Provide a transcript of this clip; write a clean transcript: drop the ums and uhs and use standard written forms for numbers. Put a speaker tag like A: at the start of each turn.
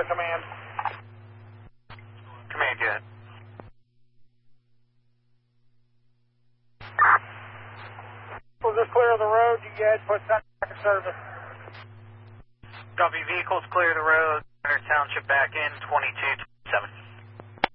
A: command.
B: Command, go ahead.
A: Was this clear of the road? You go ahead and put that back in service.
B: Copy, vehicles clear the road. Center Township back in 2227.